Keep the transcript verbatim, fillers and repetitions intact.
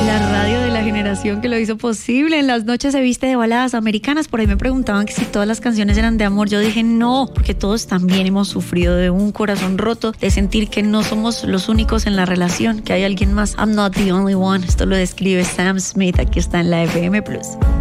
La radio de la generación que lo hizo posible. En las noches se viste de baladas americanas. Por ahí me preguntaban que si todas las canciones eran de amor. Yo dije no, porque todos también hemos sufrido de un corazón roto, de sentir que no somos los únicos en la relación, que hay alguien más. I'm not the only one. Esto lo describe Sam Smith. Aquí está en la F M Plus.